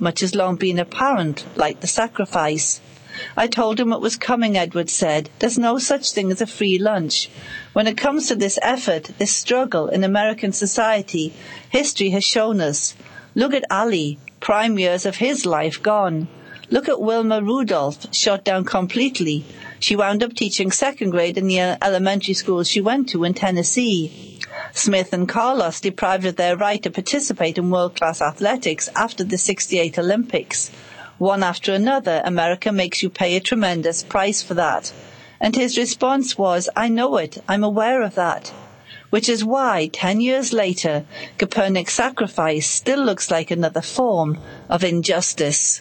much has long been apparent, like the sacrifice. I told him it was coming, Edward said. There's no such thing as a free lunch. When it comes to this effort, this struggle in American society, history has shown us. Look at Ali, prime years of his life gone. Look at Wilma Rudolph, shot down completely. She wound up teaching second grade in the elementary school she went to in Tennessee. Smith and Carlos deprived of their right to participate in world-class athletics after the '68 Olympics. One after another, America makes you pay a tremendous price for that. And his response was, I know it, I'm aware of that. Which is why, 10 years later, Copernic's sacrifice still looks like another form of injustice.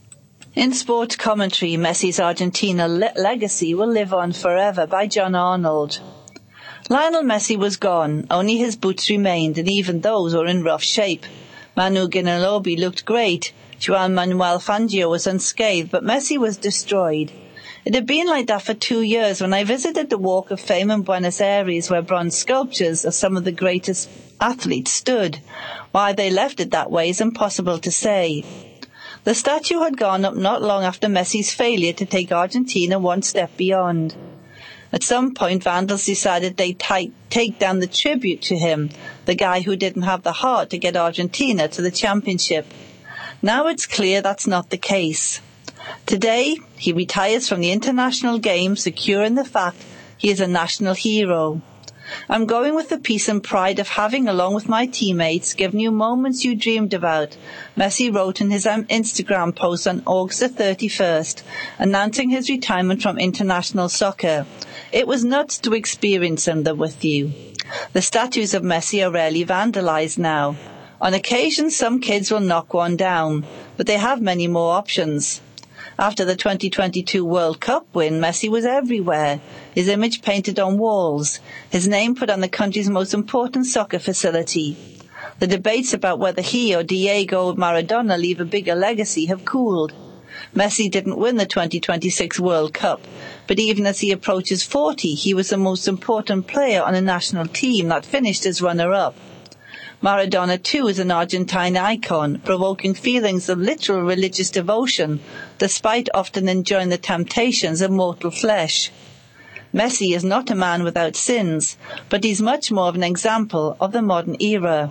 In sports commentary, Messi's Argentina legacy will live on forever by John Arnold. Lionel Messi was gone, only his boots remained, and even those were in rough shape. Manu Ginóbili looked great. Juan Manuel Fangio was unscathed, but Messi was destroyed. It had been like that for 2 years when I visited the Walk of Fame in Buenos Aires, where bronze sculptures of some of the greatest athletes stood. Why they left it that way is impossible to say. The statue had gone up not long after Messi's failure to take Argentina one step beyond. At some point, vandals decided they'd take down the tribute to him, the guy who didn't have the heart to get Argentina to the championship. Now it's clear that's not the case. Today, he retires from the international game, secure in the fact he is a national hero. I'm going with the peace and pride of having, along with my teammates, given you moments you dreamed about, Messi wrote in his Instagram post on August the 31st, announcing his retirement from international soccer. It was nuts to experience them with you. The statues of Messi are rarely vandalized now. On occasion, some kids will knock one down, but they have many more options. After the 2022 World Cup win, Messi was everywhere, his image painted on walls, his name put on the country's most important soccer facility. The debates about whether he or Diego Maradona leave a bigger legacy have cooled. Messi didn't win the 2026 World Cup, but even as he approaches 40, he was the most important player on a national team that finished as runner-up. Maradona, too, is an Argentine icon, provoking feelings of literal religious devotion, despite often enjoying the temptations of mortal flesh. Messi is not a man without sins, but he's much more of an example of the modern era.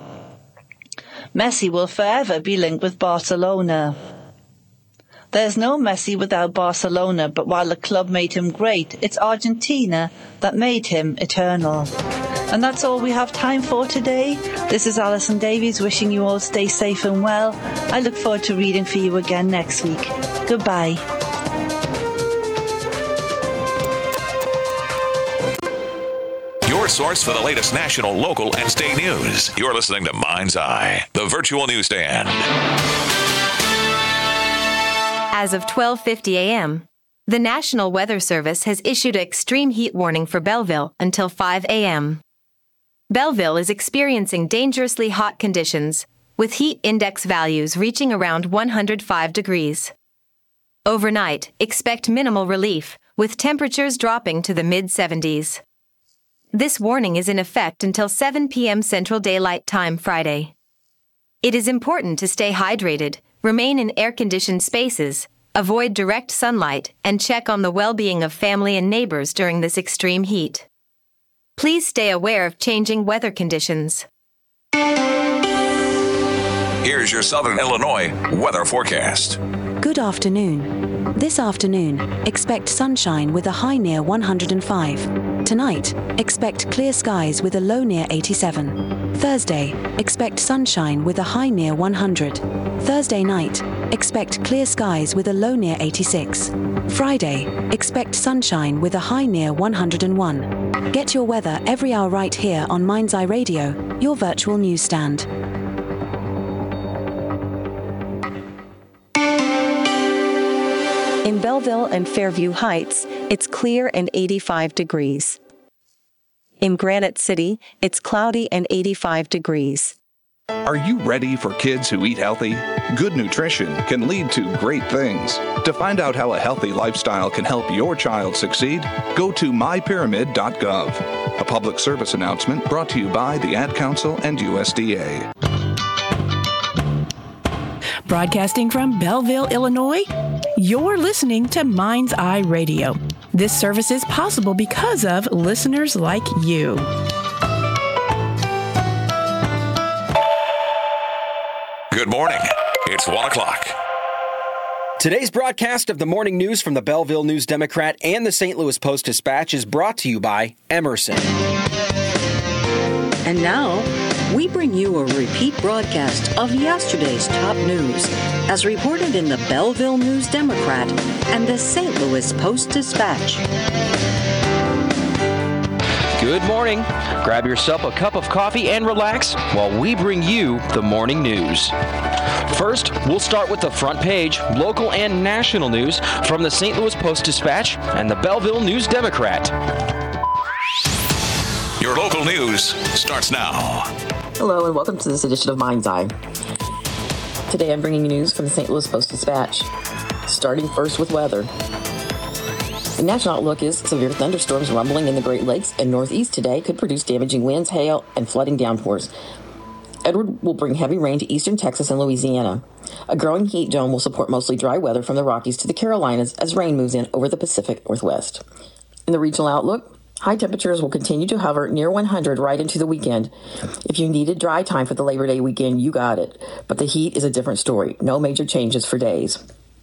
Messi will forever be linked with Barcelona. There's no Messi without Barcelona, but while the club made him great, it's Argentina that made him eternal. And that's all we have time for today. This is Alison Davies wishing you all stay safe and well. I look forward to reading for you again next week. Goodbye. Your source for the latest national, local, and state news. You're listening to Mind's Eye, the virtual newsstand. As of 12:50 a.m., the National Weather Service has issued an extreme heat warning for Belleville until 5 a.m. Belleville is experiencing dangerously hot conditions, with heat index values reaching around 105 degrees. Overnight, expect minimal relief, with temperatures dropping to the mid-70s. This warning is in effect until 7 p.m. Central Daylight Time Friday. It is important to stay hydrated, remain in air-conditioned spaces, avoid direct sunlight, and check on the well-being of family and neighbors during this extreme heat. Please stay aware of changing weather conditions. Here's your Southern Illinois weather forecast. Good afternoon. This afternoon, expect sunshine with a high near 105. Tonight, expect clear skies with a low near 87. Thursday, expect sunshine with a high near 100. Thursday night, expect clear skies with a low near 86. Friday, expect sunshine with a high near 101. Get your weather every hour right here on Mind's Eye Radio, your virtual newsstand. In Belleville and Fairview Heights, it's clear and 85 degrees. In Granite City, it's cloudy and 85 degrees. Are you ready for kids who eat healthy? Good nutrition can lead to great things. To find out how a healthy lifestyle can help your child succeed, go to mypyramid.gov. A public service announcement brought to you by the Ad Council and USDA. Broadcasting from Belleville, Illinois, you're listening to Mind's Eye Radio. This service is possible because of listeners like you. Good morning. It's 1 o'clock. Today's broadcast of the morning news from the Belleville News Democrat and the St. Louis Post-Dispatch is brought to you by Emerson. And now, we bring you a repeat broadcast of yesterday's top news, as reported in the Belleville News Democrat and the St. Louis Post-Dispatch. Good morning. Grab yourself a cup of coffee and relax while we bring you the morning news. First, we'll start with the front page, local and national news from the St. Louis Post-Dispatch and the Belleville News Democrat. Your local news starts now. Hello and welcome to this edition of Mind's Eye. Today I'm bringing you news from the St. Louis Post-Dispatch. Starting first with weather. The national outlook is severe thunderstorms rumbling in the Great Lakes and Northeast today could produce damaging winds, hail, and flooding downpours. Edward will bring heavy rain to eastern Texas and Louisiana. A growing heat dome will support mostly dry weather from the Rockies to the Carolinas as rain moves in over the Pacific Northwest. In the regional outlook, high temperatures will continue to hover near 100 right into the weekend. If you needed dry time for the Labor Day weekend, you got it. But the heat is a different story. No major changes for days.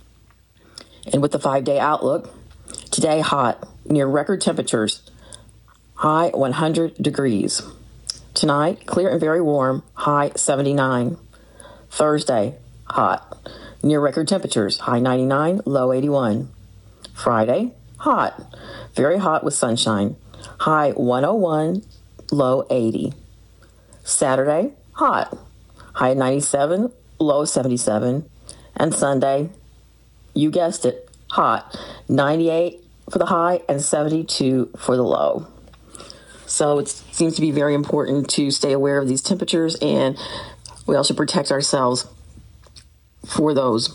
And with the 5-day outlook, today hot, near record temperatures, high 100 degrees. Tonight, clear and very warm, high 79. Thursday, hot, near record temperatures, high 99, low 81. Friday, hot, very hot with sunshine, high 101, low 80. Saturday, hot, high 97, low 77. And Sunday, you guessed it, hot, 98 for the high and 72 for the low. So it seems to be very important to stay aware of these temperatures, and we all should protect ourselves for those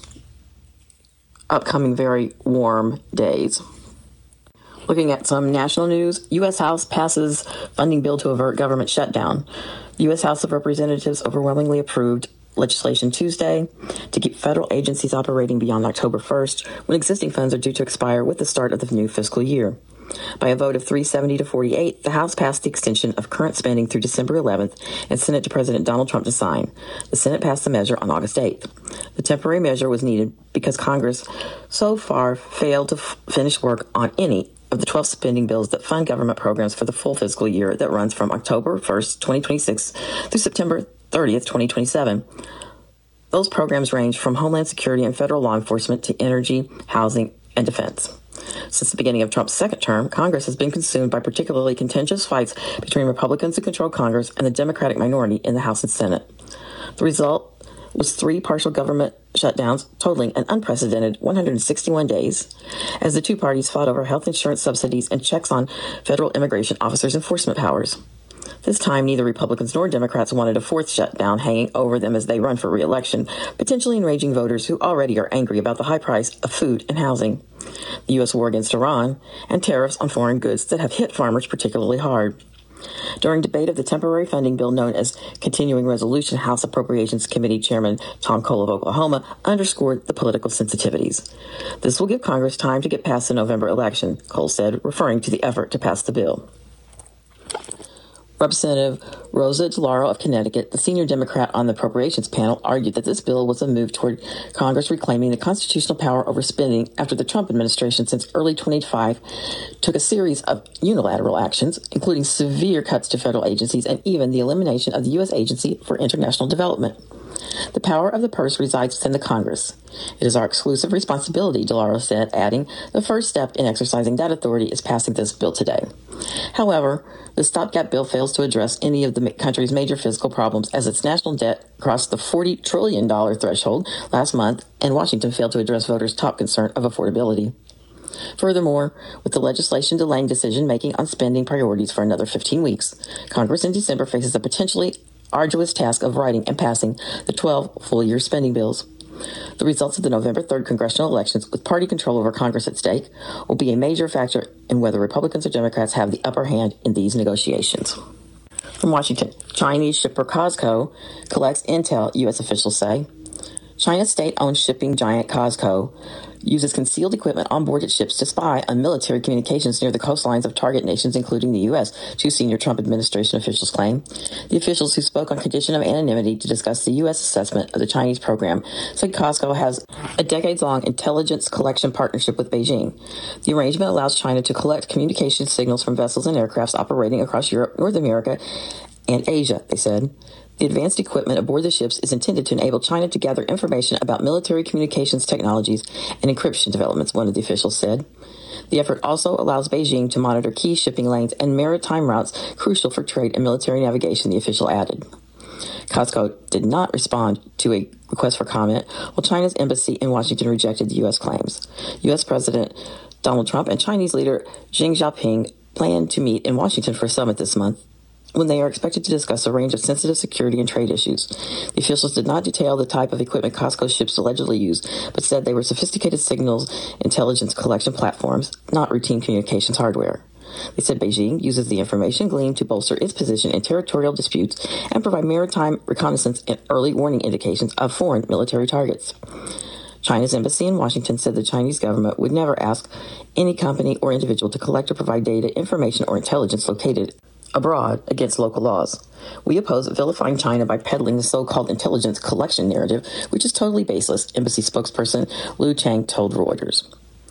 upcoming very warm days. Looking at some national news, U.S. House passes funding bill to avert government shutdown. The U.S. House of Representatives overwhelmingly approved legislation Tuesday to keep federal agencies operating beyond October 1st, when existing funds are due to expire with the start of the new fiscal year. By a vote of 370 to 48, the House passed the extension of current spending through December 11th and sent it to President Donald Trump to sign. The Senate passed the measure on August 8th. The temporary measure was needed because Congress so far failed to finish work on any of the 12 spending bills that fund government programs for the full fiscal year that runs from October 1st, 2026 through September 30th, 2027. Those programs range from Homeland Security and federal law enforcement to energy, housing, and defense. Since the beginning of Trump's second term, Congress has been consumed by particularly contentious fights between Republicans who control Congress and the Democratic minority in the House and Senate. The result was 3 partial government shutdowns totaling an unprecedented 161 days as the two parties fought over health insurance subsidies and checks on federal immigration officers' enforcement powers. This time, neither Republicans nor Democrats wanted a 4th shutdown hanging over them as they run for re-election, potentially enraging voters who already are angry about the high price of food and housing, the U.S. war against Iran, and tariffs on foreign goods that have hit farmers particularly hard. During debate of the temporary funding bill known as Continuing Resolution, House Appropriations Committee Chairman Tom Cole of Oklahoma underscored the political sensitivities. This will give Congress time to get past the November election, Cole said, referring to the effort to pass the bill. Representative Rosa DeLauro of Connecticut, the senior Democrat on the appropriations panel, argued that this bill was a move toward Congress reclaiming the constitutional power over spending after the Trump administration since early 2025 took a series of unilateral actions, including severe cuts to federal agencies and even the elimination of the U.S. Agency for International Development. The power of the purse resides within the Congress. It is our exclusive responsibility, DeLauro said, adding, the first step in exercising that authority is passing this bill today. However, the stopgap bill fails to address any of the country's major fiscal problems as its national debt crossed the $40 trillion threshold last month, and Washington failed to address voters' top concern of affordability. Furthermore, with the legislation delaying decision-making on spending priorities for another 15 weeks, Congress in December faces a potentially arduous task of writing and passing the 12 full-year spending bills. The results of the November 3rd congressional elections, with party control over Congress at stake, will be a major factor in whether Republicans or Democrats have the upper hand in these negotiations. From Washington, Chinese shipper COSCO collects intel, U.S. officials say. China's state-owned shipping giant COSCO uses concealed equipment on board its ships to spy on military communications near the coastlines of target nations, including the U.S., two senior Trump administration officials claim. The officials, who spoke on condition of anonymity to discuss the U.S. assessment of the Chinese program, said COSCO has a decades-long intelligence collection partnership with Beijing. The arrangement allows China to collect communication signals from vessels and aircrafts operating across Europe, North America, and Asia, they said. The advanced equipment aboard the ships is intended to enable China to gather information about military communications technologies and encryption developments, one of the officials said. The effort also allows Beijing to monitor key shipping lanes and maritime routes crucial for trade and military navigation, the official added. COSCO did not respond to a request for comment, while China's embassy in Washington rejected the U.S. claims. U.S. President Donald Trump and Chinese leader Xi Jinping plan to meet in Washington for a summit this month, when they are expected to discuss a range of sensitive security and trade issues. The officials did not detail the type of equipment COSCO ships allegedly used, but said they were sophisticated signals intelligence collection platforms, not routine communications hardware. They said Beijing uses the information gleaned to bolster its position in territorial disputes and provide maritime reconnaissance and early warning indications of foreign military targets. China's embassy in Washington said the Chinese government would never ask any company or individual to collect or provide data, information, or intelligence located abroad against local laws. We oppose vilifying China by peddling the so-called intelligence collection narrative, which is totally baseless, embassy spokesperson Liu Chang told Reuters.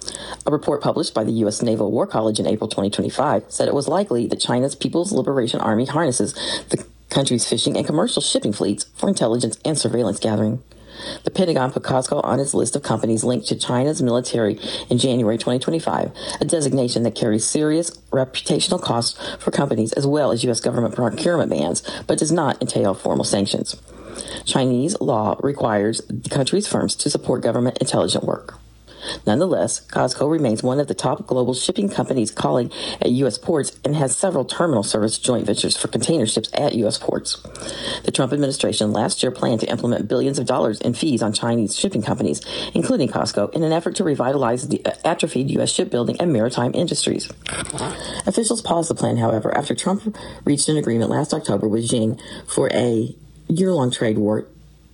A report published by the U.S. Naval War College in April 2025 said it was likely that China's People's Liberation Army harnesses the country's fishing and commercial shipping fleets for intelligence and surveillance gathering. The Pentagon put COSCO on its list of companies linked to China's military in January 2025, a designation that carries serious reputational costs for companies as well as U.S. government procurement bans, but does not entail formal sanctions. Chinese law requires the country's firms to support government intelligence work. Nonetheless, COSCO remains one of the top global shipping companies calling at U.S. ports and has several terminal service joint ventures for container ships at U.S. ports. The Trump administration last year planned to implement billions of dollars in fees on Chinese shipping companies, including COSCO, in an effort to revitalize the atrophied U.S. shipbuilding and maritime industries. Officials paused the plan, however, after Trump reached an agreement last October with Xi for a year-long trade war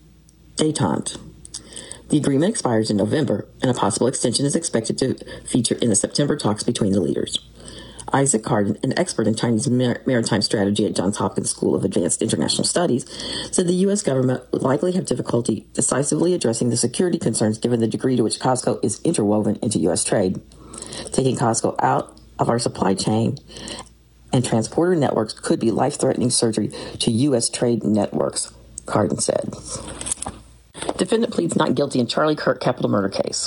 détente. The agreement expires in November, and a possible extension is expected to feature in the September talks between the leaders. Isaac Carden, an expert in Chinese maritime strategy at Johns Hopkins School of Advanced International Studies, said the U.S. government would likely have difficulty decisively addressing the security concerns given the degree to which COSCO is interwoven into U.S. trade. Taking COSCO out of our supply chain and transporter networks could be life-threatening surgery to U.S. trade networks, Carden said. Defendant pleads not guilty in Charlie Kirk capital murder case.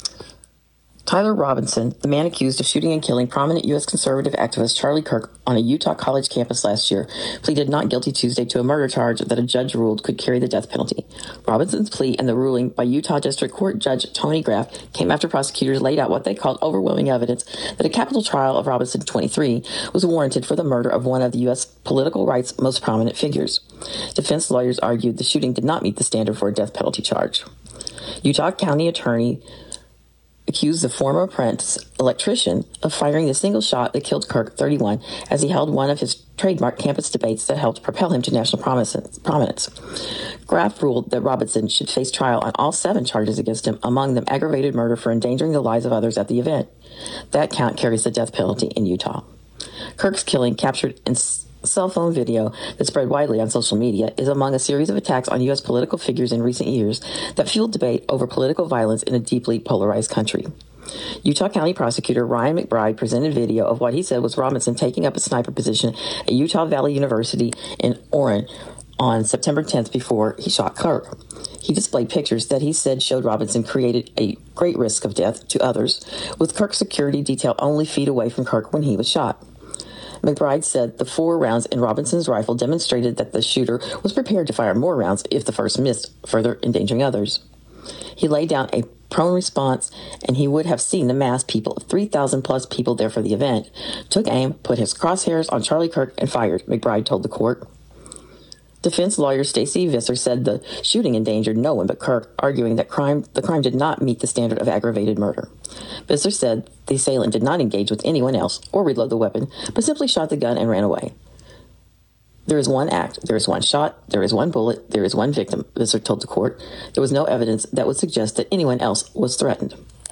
Tyler Robinson, the man accused of shooting and killing prominent U.S. conservative activist Charlie Kirk on a Utah college campus last year, pleaded not guilty Tuesday to a murder charge that a judge ruled could carry the death penalty. Robinson's plea and the ruling by Utah District Court Judge Tony Graff came after prosecutors laid out what they called overwhelming evidence that a capital trial of Robinson, 23, was warranted for the murder of one of the U.S. political right's most prominent figures. Defense lawyers argued the shooting did not meet the standard for a death penalty charge. Utah County Attorney accused the former apprentice electrician of firing the single shot that killed Kirk, 31, as he held one of his trademark campus debates that helped propel him to national prominence. Graff ruled that Robinson should face trial on all 7 charges against him, among them aggravated murder for endangering the lives of others at the event. That count carries the death penalty in Utah. Kirk's killing, captured in cell phone video that spread widely on social media, is among a series of attacks on U.S. political figures in recent years that fueled debate over political violence in a deeply polarized country. Utah County Prosecutor Ryan McBride presented video of what he said was Robinson taking up a sniper position at Utah Valley University in Orem on September 10th before he shot Kirk. He displayed pictures that he said showed Robinson created a great risk of death to others, with Kirk's security detail only feet away from Kirk when he was shot. McBride said the 4 rounds in Robinson's rifle demonstrated that the shooter was prepared to fire more rounds if the first missed, further endangering others. He laid down a prone response, and he would have seen the massed people of 3,000 plus people there for the event, took aim, put his crosshairs on Charlie Kirk, and fired, McBride told the court. Defense lawyer Stacey Visser said the shooting endangered no one but Kirk, arguing that the crime did not meet the standard of aggravated murder. Visser said the assailant did not engage with anyone else or reload the weapon, but simply shot the gun and ran away. There is one act, there is one shot, there is one bullet, there is one victim, Visser told the court. There was no evidence that would suggest that anyone else was threatened.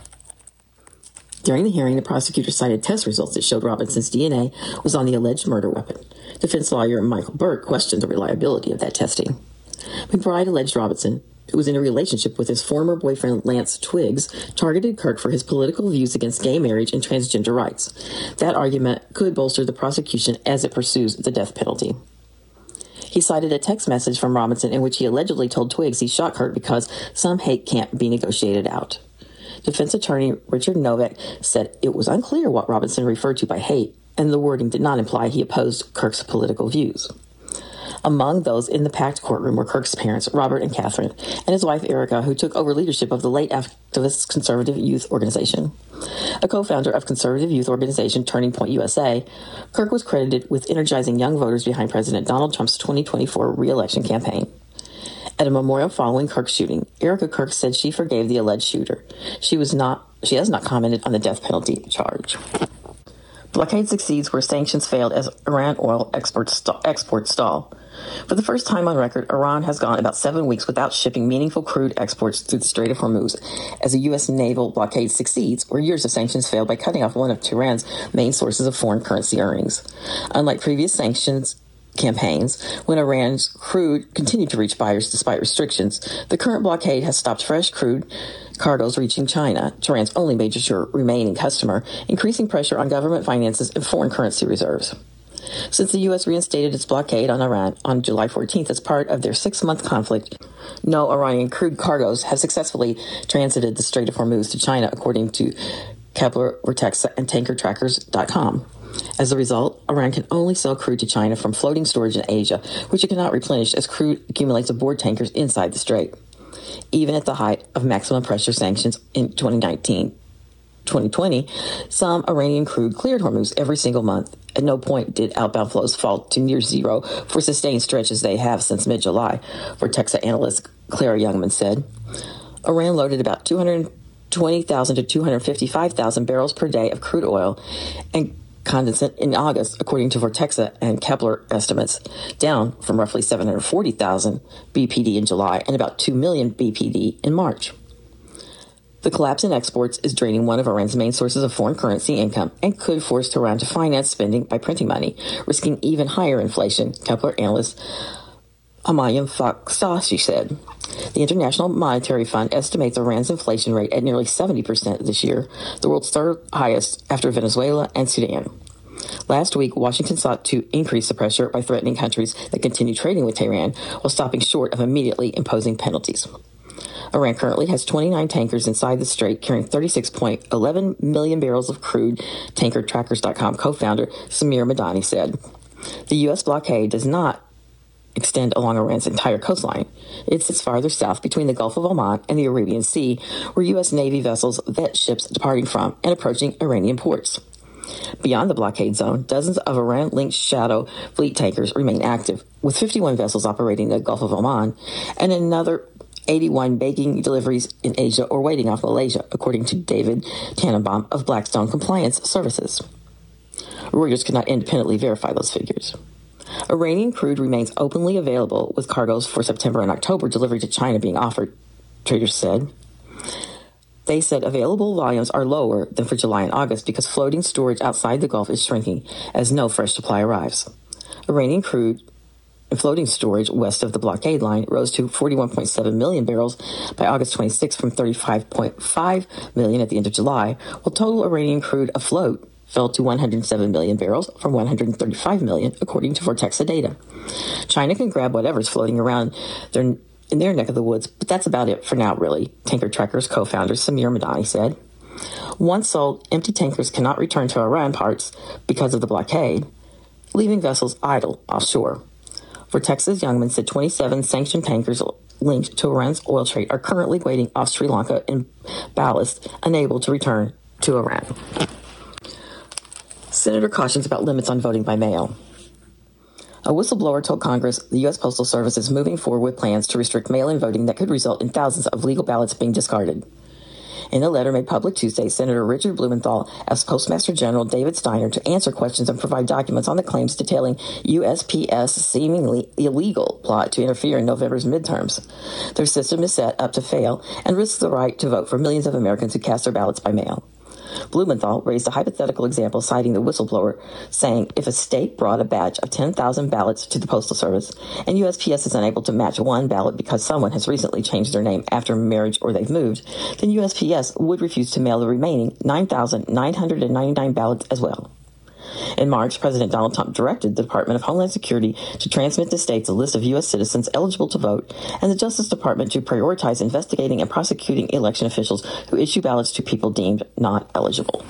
During the hearing, the prosecutor cited test results that showed Robinson's DNA was on the alleged murder weapon. Defense lawyer Michael Burke questioned the reliability of that testing. McBride alleged Robinson, who was in a relationship with his former boyfriend Lance Twiggs, targeted Kirk for his political views against gay marriage and transgender rights. That argument could bolster the prosecution as it pursues the death penalty. He cited a text message from Robinson in which he allegedly told Twiggs he shot Kirk because some hate can't be negotiated out. Defense attorney Richard Novak said it was unclear what Robinson referred to by hate, and the wording did not imply he opposed Kirk's political views. Among those in the packed courtroom were Kirk's parents, Robert and Catherine, and his wife, Erica, who took over leadership of the late activist Conservative Youth Organization. A co-founder of conservative youth organization Turning Point USA, Kirk was credited with energizing young voters behind President Donald Trump's 2024 re-election campaign. At a memorial following Kirk's shooting, Erica Kirk said she forgave the alleged shooter. She has not commented on the death penalty charge. Blockade succeeds where sanctions failed as Iran oil exports stall. For the first time on record, Iran has gone about 7 weeks without shipping meaningful crude exports through the Strait of Hormuz, as a U.S. naval blockade succeeds where years of sanctions failed by cutting off one of Tehran's main sources of foreign currency earnings. Unlike previous sanctions campaigns, when Iran's crude continued to reach buyers despite restrictions, the current blockade has stopped fresh crude cargoes reaching China, Tehran's only major remaining customer, increasing pressure on government finances and foreign currency reserves. Since the U.S. reinstated its blockade on Iran on July 14th as part of their 6-month conflict, no Iranian crude cargoes have successfully transited the Strait of Hormuz to China, according to Kepler, Vortexa, and TankerTrackers.com. As a result, Iran can only sell crude to China from floating storage in Asia, which it cannot replenish as crude accumulates aboard tankers inside the strait. Even at the height of maximum pressure sanctions in 2020, some Iranian crude cleared Hormuz every single month. At no point did outbound flows fall to near zero for sustained stretches they have since mid-July, Vortexa analyst Clara Youngman said. Iran loaded about 220,000 to 255,000 barrels per day of crude oil and condensate in August, according to Vortexa and Kepler estimates, down from roughly 740,000 BPD in July and about 2 million BPD in March. The collapse in exports is draining one of Iran's main sources of foreign currency income and could force Tehran to finance spending by printing money, risking even higher inflation, Kepler analyst Amayim Fakhtashi said. The International Monetary Fund estimates Iran's inflation rate at nearly 70% this year, the world's third highest after Venezuela and Sudan. Last week, Washington sought to increase the pressure by threatening countries that continue trading with Tehran while stopping short of immediately imposing penalties. Iran currently has 29 tankers inside the strait carrying 36.11 million barrels of crude, TankerTrackers.com co-founder Samir Madani said. The U.S. blockade does not extend along Iran's entire coastline. It sits farther south between the Gulf of Oman and the Arabian Sea, where U.S. Navy vessels vet ships departing from and approaching Iranian ports. Beyond the blockade zone, dozens of Iran-linked shadow fleet tankers remain active, with 51 vessels operating in the Gulf of Oman and another 81 baking deliveries in Asia or waiting off Malaysia, according to David Tannenbaum of Blackstone Compliance Services. Reuters could not independently verify those figures. Iranian crude remains openly available, with cargoes for September and October delivery to China being offered, traders said. They said available volumes are lower than for July and August because floating storage outside the Gulf is shrinking as no fresh supply arrives. Iranian crude and floating storage west of the blockade line rose to 41.7 million barrels by August 26 from 35.5 million at the end of July, while total Iranian crude afloat fell to 107 million barrels from 135 million, according to Vortexa data. China can grab whatever's floating around in their neck of the woods, but that's about it for now, really, Tanker Trackers co-founder Samir Madani said. Once sold, empty tankers cannot return to Iran parts because of the blockade, leaving vessels idle offshore. Vortexa's Youngman said 27 sanctioned tankers linked to Iran's oil trade are currently waiting off Sri Lanka in ballast, unable to return to Iran. Senator cautions about limits on voting by mail. A whistleblower told Congress the U.S. Postal Service is moving forward with plans to restrict mail-in voting that could result in thousands of legal ballots being discarded. In a letter made public Tuesday, Senator Richard Blumenthal asked Postmaster General David Steiner to answer questions and provide documents on the claims detailing USPS' seemingly illegal plot to interfere in November's midterms. Their system is set up to fail and risks the right to vote for millions of Americans who cast their ballots by mail. Blumenthal raised a hypothetical example citing the whistleblower, saying if a state brought a batch of 10,000 ballots to the Postal Service and USPS is unable to match one ballot because someone has recently changed their name after marriage or they've moved, then USPS would refuse to mail the remaining 9,999 ballots as well. In March, President Donald Trump directed the Department of Homeland Security to transmit to states a list of U.S. citizens eligible to vote and the Justice Department to prioritize investigating and prosecuting election officials who issue ballots to people deemed not eligible.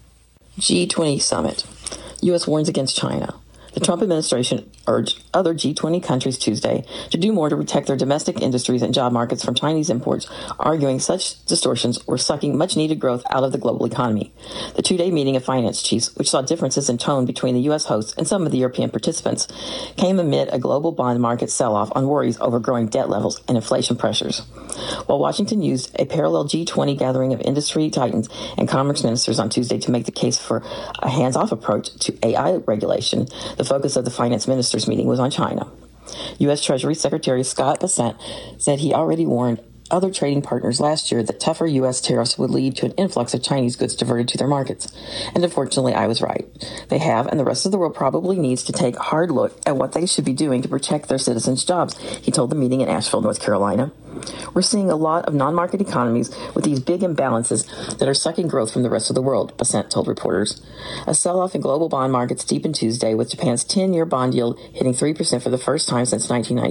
G20 Summit. U.S. warns against China. The Trump administration urged other G20 countries Tuesday to do more to protect their domestic industries and job markets from Chinese imports, arguing such distortions were sucking much-needed growth out of the global economy. The two-day meeting of finance chiefs, which saw differences in tone between the U.S. hosts and some of the European participants, came amid a global bond market sell-off on worries over growing debt levels and inflation pressures. While Washington used a parallel G20 gathering of industry titans and commerce ministers on Tuesday to make the case for a hands-off approach to AI regulation, the focus of the finance ministers' meeting was on China. U.S. Treasury Secretary Scott Bessent said he already warned other trading partners last year that tougher U.S. tariffs would lead to an influx of Chinese goods diverted to their markets. And unfortunately, I was right. They have, and the rest of the world probably needs to take a hard look at what they should be doing to protect their citizens' jobs, he told the meeting in Asheville, North Carolina. We're seeing a lot of non-market economies with these big imbalances that are sucking growth from the rest of the world, Bessent told reporters. A sell-off in global bond markets deepened Tuesday, with Japan's 10-year bond yield hitting 3% for the first time since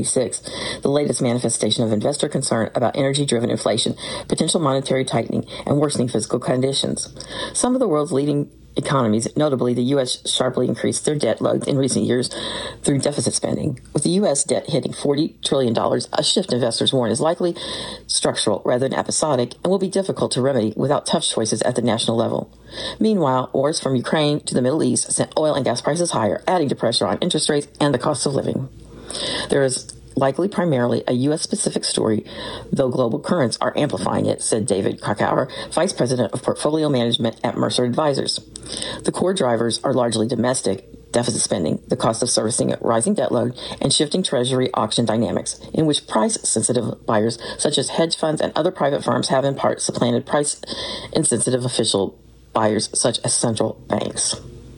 1996, the latest manifestation of investor concern about energy-driven inflation, potential monetary tightening, and worsening physical conditions. Some of the world's leading economies, notably the U.S., sharply increased their debt load in recent years through deficit spending. With the U.S. debt hitting $40 trillion, a shift investors warn is likely structural rather than episodic and will be difficult to remedy without tough choices at the national level. Meanwhile, wars from Ukraine to the Middle East sent oil and gas prices higher, adding to pressure on interest rates and the cost of living. There is likely primarily a U.S.-specific story, though global currents are amplifying it, said David Krakauer, Vice President of Portfolio Management at Mercer Advisors. The core drivers are largely domestic: deficit spending, the cost of servicing a rising debt load, and shifting Treasury auction dynamics, in which price-sensitive buyers, such as hedge funds and other private firms, have in part supplanted price-insensitive official buyers, such as central banks.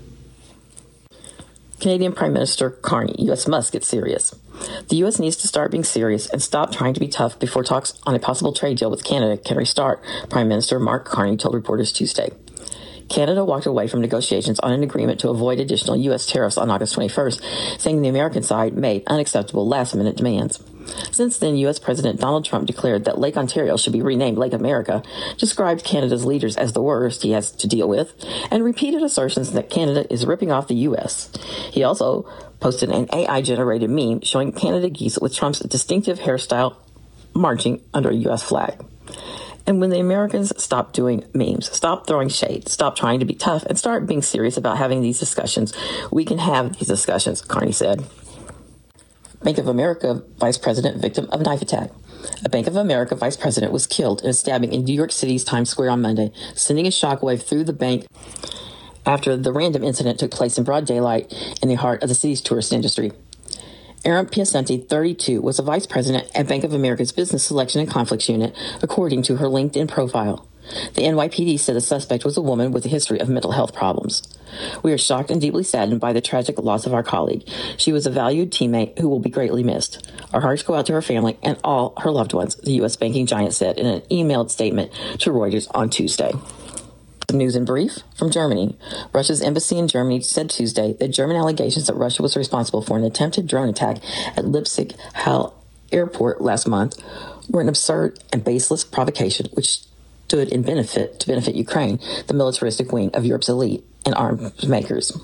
Canadian Prime Minister Carney, U.S. must get serious. The U.S. needs to start being serious and stop trying to be tough before talks on a possible trade deal with Canada can restart, Prime Minister Mark Carney told reporters Tuesday. Canada walked away from negotiations on an agreement to avoid additional U.S. tariffs on August 21st, saying the American side made unacceptable last-minute demands. Since then, U.S. President Donald Trump declared that Lake Ontario should be renamed Lake America, described Canada's leaders as the worst he has to deal with, and repeated assertions that Canada is ripping off the U.S. He also posted an AI-generated meme showing Canada geese with Trump's distinctive hairstyle marching under a U.S. flag. And when the Americans stop doing memes, stop throwing shade, stop trying to be tough, and start being serious about having these discussions, we can have these discussions, Carney said. Bank of America vice president victim of knife attack. A Bank of America vice president was killed in a stabbing in New York City's Times Square on Monday, sending a shockwave through the bank after the random incident took place in broad daylight in the heart of the city's tourist industry. Aaron Piacenti, 32, was a vice president at Bank of America's Business Selection and Conflicts Unit, according to her LinkedIn profile. The NYPD said the suspect was a woman with a history of mental health problems. We are shocked and deeply saddened by the tragic loss of our colleague. She was a valued teammate who will be greatly missed. Our hearts go out to her family and all her loved ones, the U.S. banking giant said in an emailed statement to Reuters on Tuesday. Some news in brief from Germany. Russia's embassy in Germany said Tuesday that German allegations that Russia was responsible for an attempted drone attack at Leipzig-Halle Airport last month were an absurd and baseless provocation which stood to benefit Ukraine, the militaristic wing of Europe's elite and arms makers.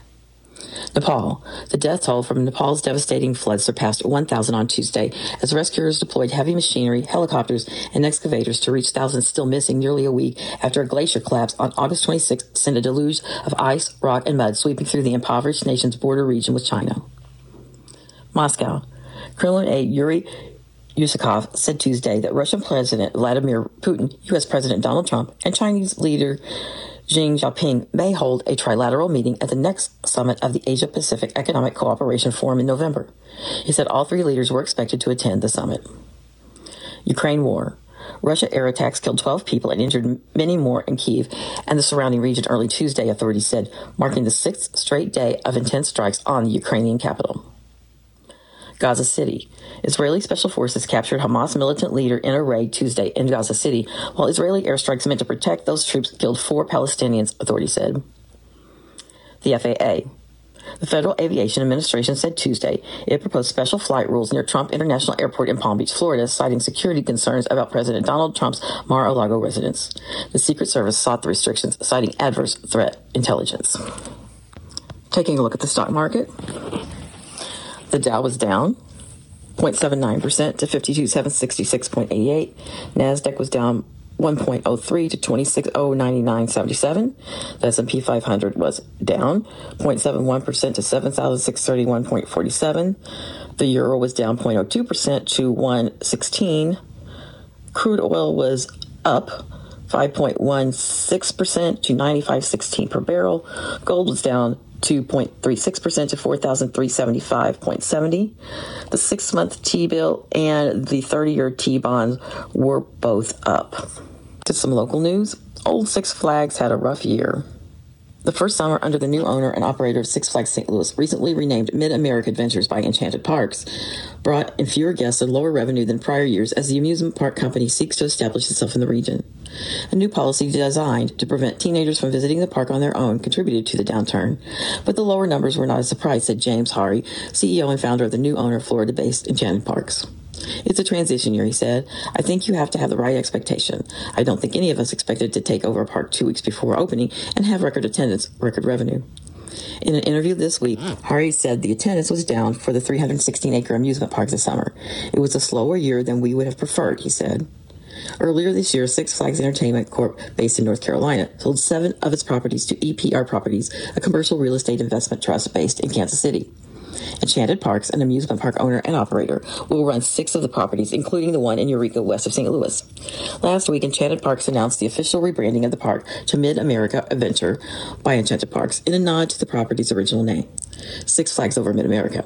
Nepal. The death toll from Nepal's devastating floods surpassed 1,000 on Tuesday as rescuers deployed heavy machinery, helicopters, and excavators to reach thousands still missing nearly a week after a glacier collapse on August 26 sent a deluge of ice, rock, and mud sweeping through the impoverished nation's border region with China. Moscow. Kremlin aide Yuri Yusakov said Tuesday that Russian President Vladimir Putin, U.S. President Donald Trump, and Chinese leader Xi Jinping may hold a trilateral meeting at the next summit of the Asia-Pacific Economic Cooperation Forum in November. He said all three leaders were expected to attend the summit. Ukraine war. Russia air attacks killed 12 people and injured many more in Kyiv and the surrounding region early Tuesday, authorities said, marking the sixth straight day of intense strikes on the Ukrainian capital. Gaza City. Israeli special forces captured Hamas militant leader in a raid Tuesday in Gaza City, while Israeli airstrikes meant to protect those troops killed 4 Palestinians, authorities said. The FAA. The Federal Aviation Administration said Tuesday it proposed special flight rules near Trump International Airport in Palm Beach, Florida, citing security concerns about President Donald Trump's Mar-a-Lago residence. The Secret Service sought the restrictions, citing adverse threat intelligence. Taking a look at the stock market. The Dow was down 0.79% to 52,766.88. NASDAQ was down 1.03 to 26,099.77. The S&P 500 was down 0.71% to 7,631.47. The euro was down 0.02% to 116. Crude oil was up 5.16% to 95.16 per barrel. Gold was down 2.36% to 4,375.70. The 6-month T-bill and the 30-year T-bonds were both up. To some local news, Old Six Flags had a rough year. The first summer under the new owner and operator of Six Flags St. Louis, recently renamed Mid-America Adventures by Enchanted Parks, brought in fewer guests and lower revenue than prior years as the amusement park company seeks to establish itself in the region. A new policy designed to prevent teenagers from visiting the park on their own contributed to the downturn. But the lower numbers were not a surprise, said James Hari, CEO and founder of the new owner of Florida-based Enchanted Parks. It's a transition year, he said. I think you have to have the right expectation. I don't think any of us expected to take over a park 2 weeks before opening and have record attendance, record revenue. In an interview this week, Hari said the attendance was down for the 316-acre amusement park this summer. It was a slower year than we would have preferred, he said. Earlier this year, Six Flags Entertainment Corp., based in North Carolina, sold 7 of its properties to EPR Properties, a commercial real estate investment trust based in Kansas City. Enchanted Parks, an amusement park owner and operator, will run 6 of the properties, including the one in Eureka, west of St. Louis. Last week, Enchanted Parks announced the official rebranding of the park to Mid-America Adventure by Enchanted Parks in a nod to the property's original name, Six Flags Over Mid-America.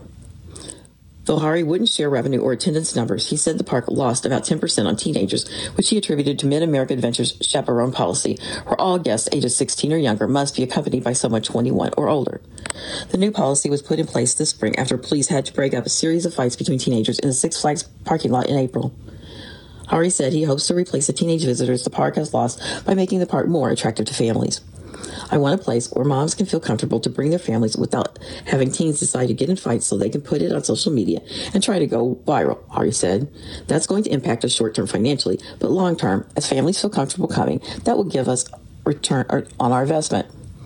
Though Hari wouldn't share revenue or attendance numbers, he said the park lost about 10% on teenagers, which he attributed to Mid-America Adventure's chaperone policy, where all guests ages 16 or younger must be accompanied by someone 21 or older. The new policy was put in place this spring after police had to break up a series of fights between teenagers in the Six Flags parking lot in April. Hari said he hopes to replace the teenage visitors the park has lost by making the park more attractive to families. I want a place where moms can feel comfortable to bring their families without having teens decide to get in fights so they can put it on social media and try to go viral, Hari said. That's going to impact us short-term financially, but long-term, as families feel comfortable coming, that will give us return on our investment.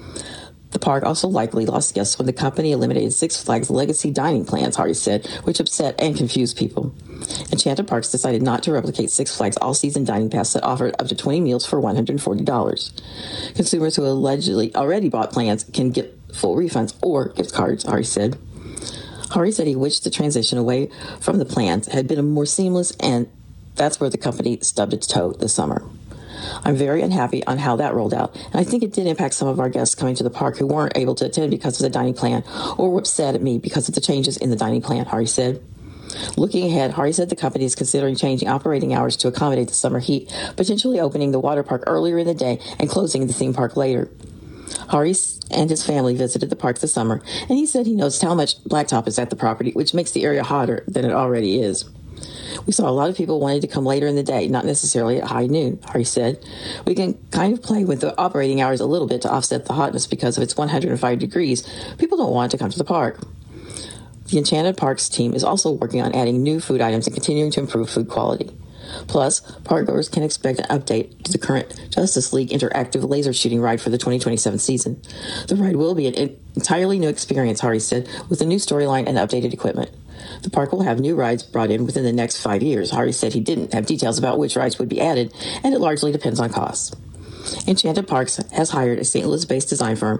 The park also likely lost guests when the company eliminated Six Flags' legacy dining plans, Hari said, which upset and confused people. Enchanted Parks decided not to replicate Six Flags' all-season dining pass that offered up to 20 meals for $140. Consumers who allegedly already bought plans can get full refunds or gift cards, Hari said. Hari said he wished the transition away from the plans had been more seamless, and that's where the company stubbed its toe this summer. I'm very unhappy on how that rolled out, and I think it did impact some of our guests coming to the park who weren't able to attend because of the dining plan or were upset at me because of the changes in the dining plan, Hari said. Looking ahead, Hari said the company is considering changing operating hours to accommodate the summer heat, potentially opening the water park earlier in the day and closing the theme park later. Hari and his family visited the park this summer, and he said he noticed how much blacktop is at the property, which makes the area hotter than it already is. We saw a lot of people wanting to come later in the day, not necessarily at high noon, Hari said. We can kind of play with the operating hours a little bit to offset the hotness because if it's 105 degrees, people don't want to come to the park. The Enchanted Parks team is also working on adding new food items and continuing to improve food quality. Plus, parkgoers can expect an update to the current Justice League interactive laser shooting ride for the 2027 season. The ride will be an entirely new experience, Hari said, with a new storyline and updated equipment. The park will have new rides brought in within the next 5 years. Hari said he didn't have details about which rides would be added, and it largely depends on costs. Enchanted Parks has hired a St. Louis-based design firm,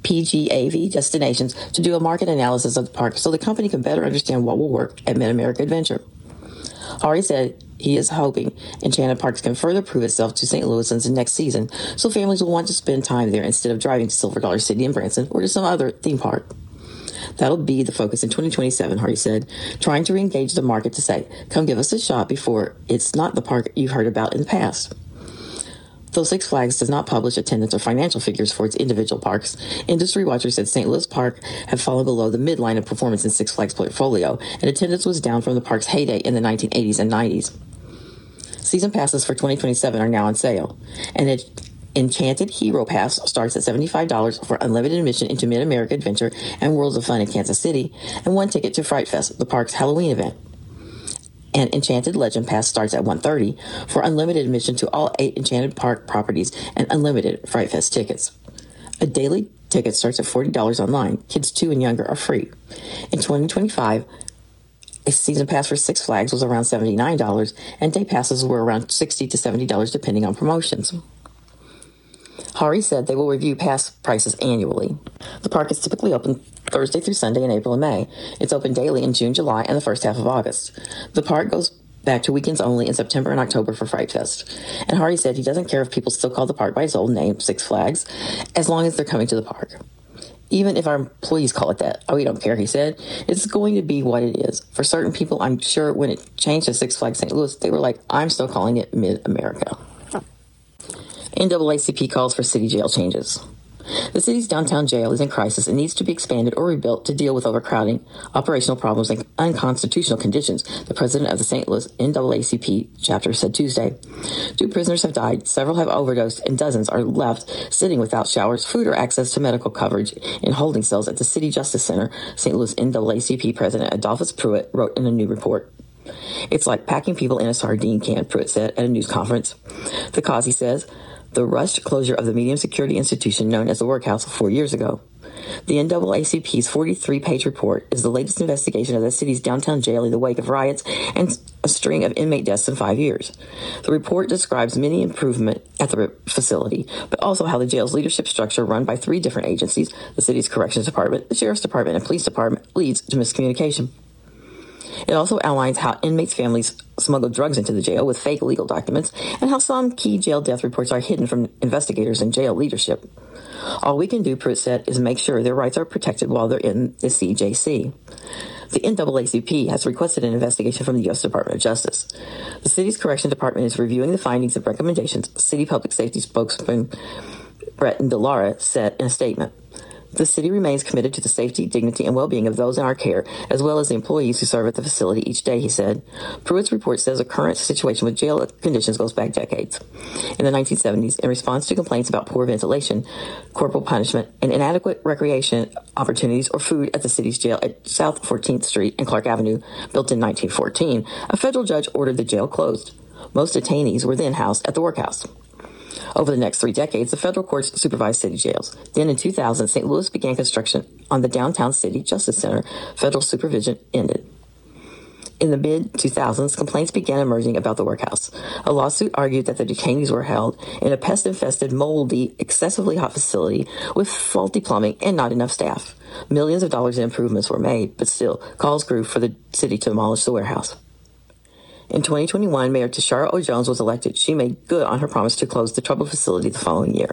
PGAV Destinations, to do a market analysis of the park so the company can better understand what will work at Mid-America Adventure. Hari said he is hoping Enchanted Parks can further prove itself to St. Louisans in next season, so families will want to spend time there instead of driving to Silver Dollar City in Branson or to some other theme park. That'll be the focus in 2027, Hari said, trying to re-engage the market to say, come give us a shot before it's not the park you've heard about in the past. Though Six Flags does not publish attendance or financial figures for its individual parks, Industry Watcher said St. Louis Park had fallen below the midline of performance in Six Flags' portfolio, and attendance was down from the park's heyday in the 1980s and 90s. Season passes for 2027 are now on sale, and Enchanted Hero Pass starts at $75 for unlimited admission into Mid-America Adventure and Worlds of Fun in Kansas City, and one ticket to Fright Fest, the park's Halloween event. And Enchanted Legend Pass starts at $130 for unlimited admission to all 8 Enchanted Park properties and unlimited Fright Fest tickets. A daily ticket starts at $40 online. Kids 2 and younger are free. In 2025, a season pass for Six Flags was around $79, and day passes were around $60 to $70 depending on promotions. Hari said they will review pass prices annually. The park is typically open Thursday through Sunday in April and May. It's open daily in June, July, and the first half of August. The park goes back to weekends only in September and October for Fright Fest. And Hari said he doesn't care if people still call the park by its old name, Six Flags, as long as they're coming to the park. Even if our employees call it that, we don't care, he said. It's going to be what it is. For certain people, I'm sure when it changed to Six Flags St. Louis, they were like, I'm still calling it Mid-America. NAACP calls for city jail changes. The city's downtown jail is in crisis and needs to be expanded or rebuilt to deal with overcrowding, operational problems, and unconstitutional conditions, the president of the St. Louis NAACP chapter said Tuesday. 2 prisoners have died, several have overdosed, and dozens are left sitting without showers, food, or access to medical coverage in holding cells at the City Justice Center, St. Louis NAACP President Adolphus Pruitt wrote in a new report. It's like packing people in a sardine can, Pruitt said at a news conference. The cause, he says, the rushed closure of the medium security institution known as the Workhouse 4 years ago. The NAACP's 43-page report is the latest investigation of the city's downtown jail in the wake of riots and a string of inmate deaths in 5 years. The report describes many improvements at the facility, but also how the jail's leadership structure, run by 3 different agencies, the city's corrections department, the sheriff's department, and police department, leads to miscommunication. It also outlines how inmates' families smuggle drugs into the jail with fake legal documents, and how some key jail death reports are hidden from investigators and jail leadership. All we can do, Pruitt said, is make sure their rights are protected while they're in the CJC. The NAACP has requested an investigation from the U.S. Department of Justice. The city's correction department is reviewing the findings and recommendations, City Public Safety spokesman Brett Delara said in a statement. The city remains committed to the safety, dignity, and well-being of those in our care, as well as the employees who serve at the facility each day, he said. Pruitt's report says the current situation with jail conditions goes back decades. In the 1970s, in response to complaints about poor ventilation, corporal punishment, and inadequate recreation opportunities or food at the city's jail at South 14th Street and Clark Avenue, built in 1914, a federal judge ordered the jail closed. Most detainees were then housed at the Workhouse. Over the next 3 decades, the federal courts supervised city jails. Then in 2000, St. Louis began construction on the downtown City Justice Center. Federal supervision ended. In the mid-2000s, complaints began emerging about the Workhouse. A lawsuit argued that the detainees were held in a pest-infested, moldy, excessively hot facility with faulty plumbing and not enough staff. Millions of dollars in improvements were made, but still, calls grew for the city to demolish the warehouse. In 2021, Mayor Tashara O. Jones was elected. She made good on her promise to close the troubled facility the following year.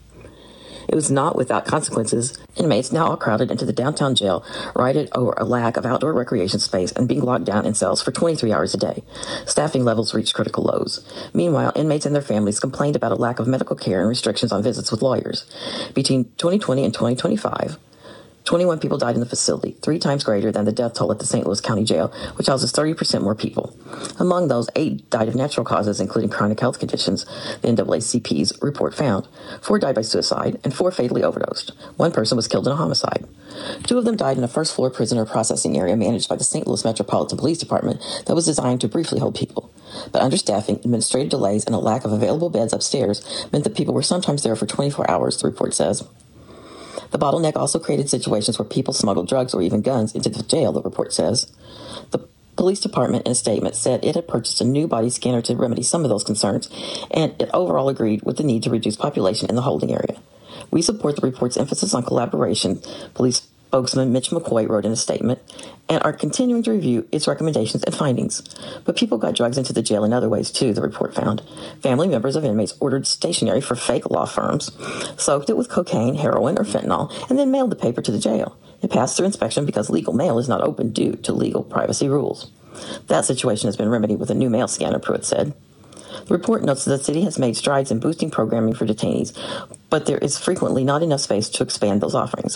It was not without consequences. Inmates now are crowded into the downtown jail, righted over a lack of outdoor recreation space and being locked down in cells for 23 hours a day. Staffing levels reached critical lows. Meanwhile, inmates and their families complained about a lack of medical care and restrictions on visits with lawyers. Between 2020 and 2025, 21 people died in the facility, 3 times greater than the death toll at the St. Louis County Jail, which houses 30% more people. Among those, 8 died of natural causes, including chronic health conditions, the NAACP's report found. 4 died by suicide, and 4 fatally overdosed. 1 person was killed in a homicide. 2 of them died in a first-floor prisoner processing area managed by the St. Louis Metropolitan Police Department that was designed to briefly hold people. But understaffing, administrative delays, and a lack of available beds upstairs meant that people were sometimes there for 24 hours, the report says. The bottleneck also created situations where people smuggled drugs or even guns into the jail, the report says. The police department, in a statement, said it had purchased a new body scanner to remedy some of those concerns, and it overall agreed with the need to reduce population in the holding area. We support the report's emphasis on collaboration, police spokesman Mitch McCoy wrote in a statement, and are continuing to review its recommendations and findings. But people got drugs into the jail in other ways, too, the report found. Family members of inmates ordered stationery for fake law firms, soaked it with cocaine, heroin, or fentanyl, and then mailed the paper to the jail. It passed through inspection because legal mail is not open due to legal privacy rules. That situation has been remedied with a new mail scanner, Pruitt said. The report notes that the city has made strides in boosting programming for detainees, but there is frequently not enough space to expand those offerings.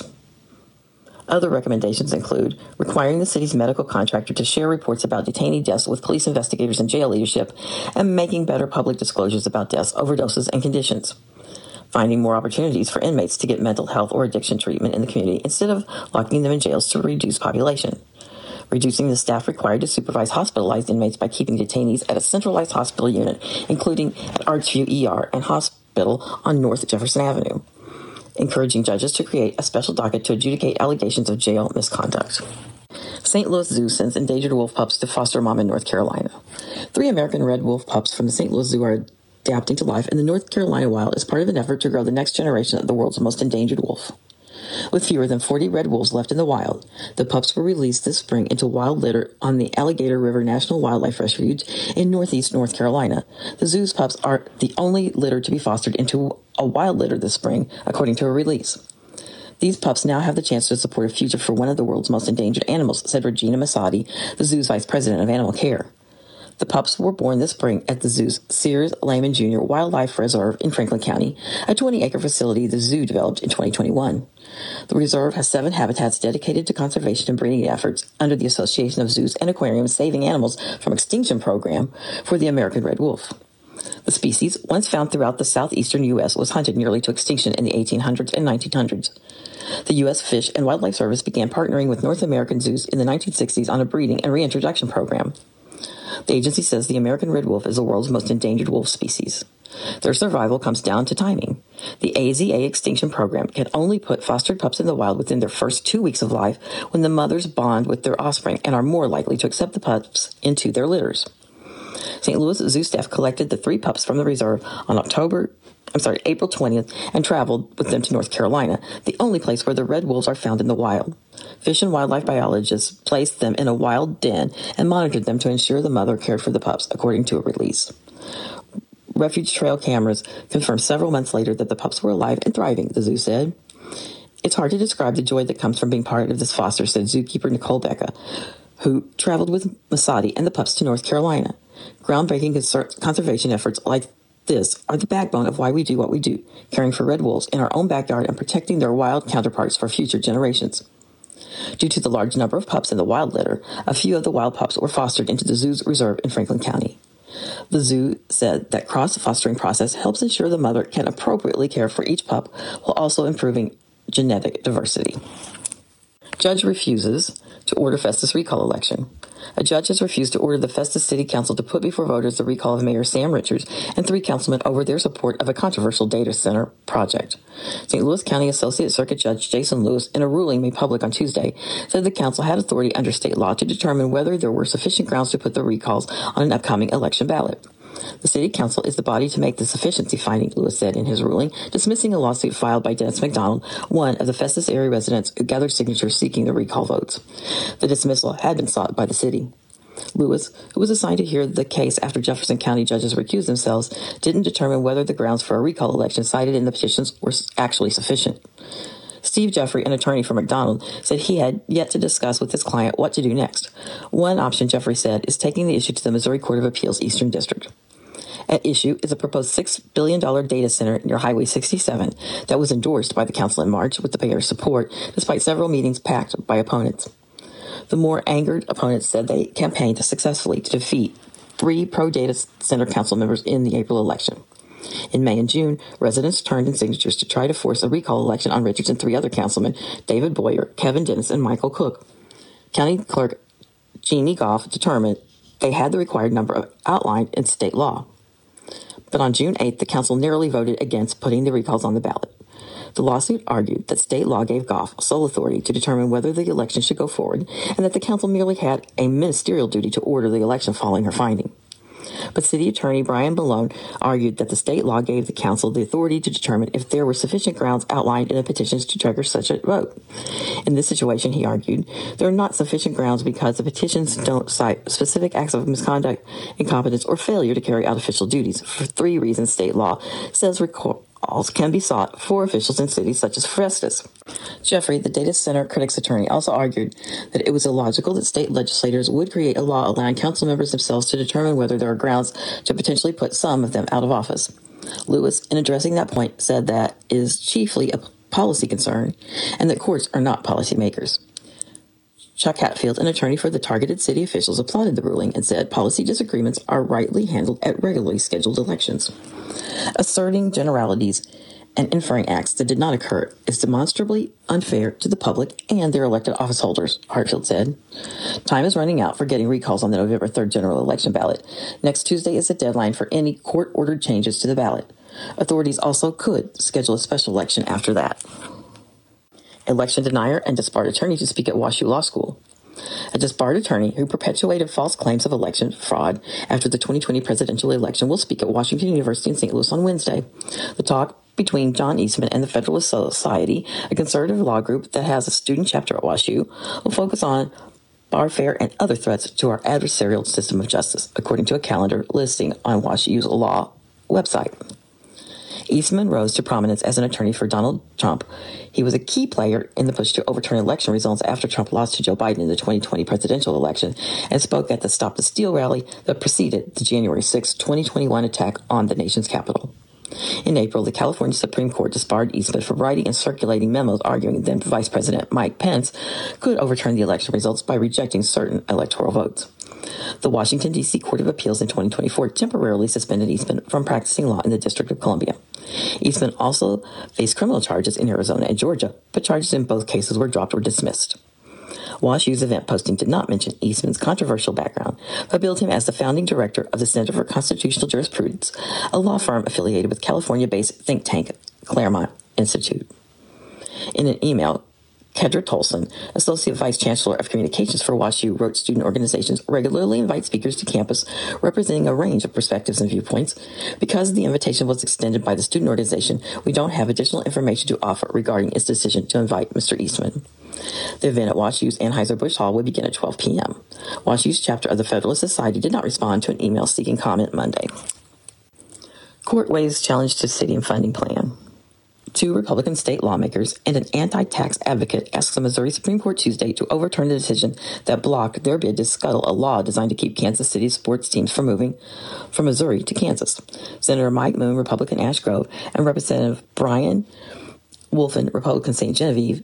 Other recommendations include requiring the city's medical contractor to share reports about detainee deaths with police investigators and jail leadership, and making better public disclosures about deaths, overdoses, and conditions. Finding more opportunities for inmates to get mental health or addiction treatment in the community instead of locking them in jails to reduce population. Reducing the staff required to supervise hospitalized inmates by keeping detainees at a centralized hospital unit, including at Archview ER and Hospital on North Jefferson Avenue. Encouraging judges to create a special docket to adjudicate allegations of jail misconduct. St. Louis Zoo sends endangered wolf pups to foster mom in North Carolina. 3 American red wolf pups from the St. Louis Zoo are adapting to life in the North Carolina wild as part of an effort to grow the next generation of the world's most endangered wolf. With fewer than 40 red wolves left in the wild, the pups were released this spring into wild litter on the Alligator River National Wildlife Refuge in northeast North Carolina. The zoo's pups are the only litter to be fostered into a wild litter this spring, according to a release. These pups now have the chance to support a future for one of the world's most endangered animals, said Regina Masadi, the zoo's vice president of animal care. The pups were born this spring at the zoo's Sears Lehman Jr. Wildlife Reserve in Franklin County, a 20-acre facility the zoo developed in 2021. The reserve has 7 habitats dedicated to conservation and breeding efforts under the Association of Zoos and Aquariums Saving Animals from Extinction program for the American red wolf. The species, once found throughout the southeastern U.S., was hunted nearly to extinction in the 1800s and 1900s. The U.S. Fish and Wildlife Service began partnering with North American zoos in the 1960s on a breeding and reintroduction program. The agency says the American red wolf is the world's most endangered wolf species. Their survival comes down to timing. The AZA extinction program can only put fostered pups in the wild within their first 2 weeks of life when the mothers bond with their offspring and are more likely to accept the pups into their litters. St. Louis Zoo staff collected the 3 pups from the reserve on April 20th and traveled with them to North Carolina, the only place where the red wolves are found in the wild. Fish and wildlife biologists placed them in a wild den and monitored them to ensure the mother cared for the pups, according to a release. Refuge trail cameras confirmed several months later that the pups were alive and thriving, the zoo said. It's hard to describe the joy that comes from being part of this foster, said zookeeper Nicole Becca, who traveled with Masadi and the pups to North Carolina. Groundbreaking conservation efforts like this are the backbone of why we do what we do, caring for red wolves in our own backyard and protecting their wild counterparts for future generations. Due to the large number of pups in the wild litter, a few of the wild pups were fostered into the zoo's reserve in Franklin County. The zoo said that cross-fostering process helps ensure the mother can appropriately care for each pup while also improving genetic diversity. Judge refuses to order Festus recall election. A judge has refused to order the Festus City Council to put before voters the recall of Mayor Sam Richards and 3 councilmen over their support of a controversial data center project. St. Louis County Associate Circuit Judge Jason Lewis, in a ruling made public on Tuesday, said the council had authority under state law to determine whether there were sufficient grounds to put the recalls on an upcoming election ballot. The City Council is the body to make the sufficiency finding, Lewis said in his ruling, dismissing a lawsuit filed by Dennis McDonald, one of the Festus area residents who gathered signatures seeking the recall votes. The dismissal had been sought by the city. Lewis, who was assigned to hear the case after Jefferson County judges recused themselves, didn't determine whether the grounds for a recall election cited in the petitions were actually sufficient. Steve Jeffrey, an attorney for McDonald, said he had yet to discuss with his client what to do next. One option, Jeffrey said, is taking the issue to the Missouri Court of Appeals Eastern District. At issue is a proposed $6 billion data center near Highway 67 that was endorsed by the council in March with the mayor's support, despite several meetings packed by opponents. The more angered opponents said they campaigned successfully to defeat 3 pro-data center council members in the April election. In May and June, residents turned in signatures to try to force a recall election on Richards and 3 other councilmen, David Boyer, Kevin Dennis, and Michael Cook. County Clerk Jeannie Goff determined they had the required number outlined in state law. But on June 8th, the council narrowly voted against putting the recalls on the ballot. The lawsuit argued that state law gave Goff sole authority to determine whether the election should go forward, and that the council merely had a ministerial duty to order the election following her finding. But City Attorney Brian Malone argued that the state law gave the council the authority to determine if there were sufficient grounds outlined in the petitions to trigger such a vote. In this situation, he argued, there are not sufficient grounds because the petitions don't cite specific acts of misconduct, incompetence, or failure to carry out official duties. For 3 reasons, state law says recalls can be sought for officials in cities such as Festus. Jeffrey, the data center critics attorney, also argued that it was illogical that state legislators would create a law allowing council members themselves to determine whether there are grounds to potentially put some of them out of office. Lewis, in addressing that point, said that is chiefly a policy concern and that courts are not policymakers. Chuck Hatfield, an attorney for the targeted city officials, applauded the ruling and said policy disagreements are rightly handled at regularly scheduled elections. Asserting generalities and inferring acts that did not occur is demonstrably unfair to the public and their elected office holders, Hatfield said. Time is running out for getting recalls on the November 3rd general election ballot. Next Tuesday is the deadline for any court-ordered changes to the ballot. Authorities also could schedule a special election after that. Election denier and disbarred attorney to speak at WashU Law School. A disbarred attorney who perpetuated false claims of election fraud after the 2020 presidential election will speak at Washington University in St. Louis on Wednesday. The talk between John Eastman and the Federalist Society, a conservative law group that has a student chapter at WashU, will focus on barfare and other threats to our adversarial system of justice, according to a calendar listing on WashU's law website. Eastman rose to prominence as an attorney for Donald Trump. He was a key player in the push to overturn election results after Trump lost to Joe Biden in the 2020 presidential election and spoke at the Stop the Steal rally that preceded the January 6, 2021 attack on the nation's capital. In April, the California Supreme Court disbarred Eastman for writing and circulating memos arguing that Vice President Mike Pence could overturn the election results by rejecting certain electoral votes. The Washington, D.C. Court of Appeals in 2024 temporarily suspended Eastman from practicing law in the District of Columbia. Eastman also faced criminal charges in Arizona and Georgia, but charges in both cases were dropped or dismissed. WashU's event posting did not mention Eastman's controversial background, but billed him as the founding director of the Center for Constitutional Jurisprudence, a law firm affiliated with California-based think tank Claremont Institute. In an email, Kedra Tolson, Associate Vice Chancellor of Communications for WashU, wrote student organizations regularly invite speakers to campus representing a range of perspectives and viewpoints. Because the invitation was extended by the student organization, we don't have additional information to offer regarding its decision to invite Mr. Eastman. The event at WashU's Anheuser-Busch Hall will begin at 12 p.m. WashU's chapter of the Federalist Society did not respond to an email seeking comment Monday. Court weighs challenge to stadium funding plan. 2 Republican state lawmakers and an anti-tax advocate asked the Missouri Supreme Court Tuesday to overturn the decision that blocked their bid to scuttle a law designed to keep Kansas City's sports teams from moving from Missouri to Kansas. Senator Mike Moon, Republican Ash Grove, and Representative Brian Wolfen, Republican St. Genevieve,